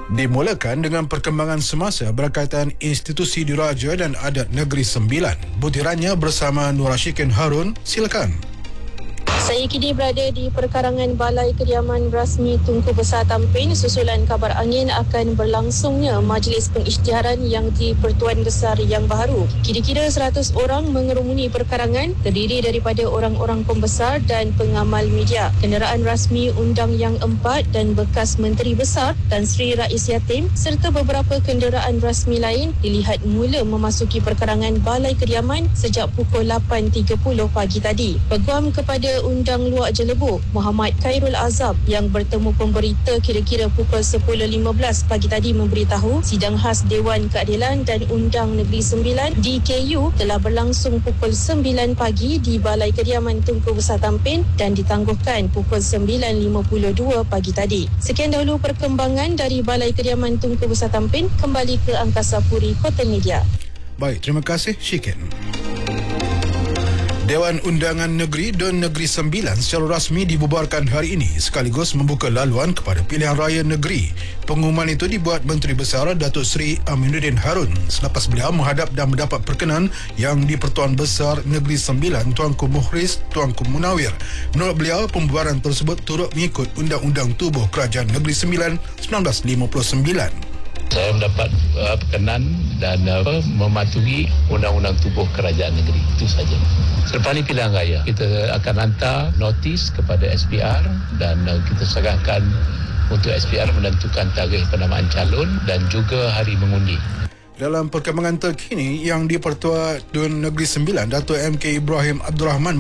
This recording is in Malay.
Dimulakan dengan perkembangan semasa berkaitan institusi diraja dan adat Negeri Sembilan. Butirannya bersama Nur Rashikin Harun, silakan. Saya kini berada di perkarangan Balai Kediaman Rasmi Tunku Besar Tampin susulan kabar angin akan berlangsungnya majlis pengisytiharan yang di-Pertuan Besar yang baru. Kira-kira 100 orang mengerumuni perkarangan terdiri daripada orang-orang pembesar dan pengamal media. Kenderaan rasmi undang yang 4 dan bekas Menteri Besar Tan Sri Rais Yatim serta beberapa kenderaan rasmi lain dilihat mula memasuki perkarangan Balai Kediaman sejak pukul 8.30 pagi tadi. Peguam kepada Undang Luak Jelebu, Muhammad Khairul Azab yang bertemu pemberita kira-kira pukul 10.15 pagi tadi memberitahu sidang khas Dewan Keadilan dan Undang Negeri Sembilan DKU telah berlangsung pukul 9 pagi di Balai Kediaman Tunku Besar Tampin dan ditangguhkan pukul 9.52 pagi tadi. Sekian dahulu perkembangan dari Balai Kediaman Tunku Besar Tampin. Kembali ke Angkasa Puri Kota Media. Baik, terima kasih Syikin. Dewan Undangan Negeri dan Negeri Sembilan secara rasmi dibubarkan hari ini sekaligus membuka laluan kepada pilihan raya negeri. Pengumuman itu dibuat Menteri Besar Datuk Seri Aminuddin Harun selepas beliau menghadap dan mendapat perkenan yang di-Pertuan Besar Negeri Sembilan Tuanku Muhriz Tuanku Munawir. Menurut beliau, pembubaran tersebut turut mengikut Undang-Undang Tubuh Kerajaan Negeri Sembilan 1959. Saya mendapat perkenan dan mematuhi Undang-Undang Tubuh Kerajaan Negeri. Itu saja. Selepas ini pilihan raya, kita akan hantar notis kepada SPR dan kita serahkan untuk SPR menentukan tarikh penamaan calon dan juga hari mengundi. Dalam perkembangan terkini yang di-Pertuan Negeri Sembilan, Datuk MK Ibrahim Abdul Rahman